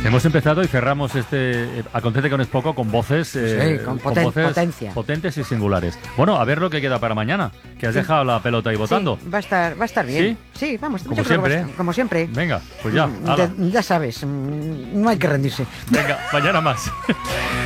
Hemos empezado y cerramos Acontece con es poco con voces, con con voces potencia. potentes y singulares. Bueno, a ver lo que queda para mañana, que has dejado la pelota ahí votando. Sí, va a estar bien. Sí, vamos. Como yo creo que siempre. como siempre. Venga, pues ya. Hala. Ya sabes, no hay que rendirse. Venga, mañana más.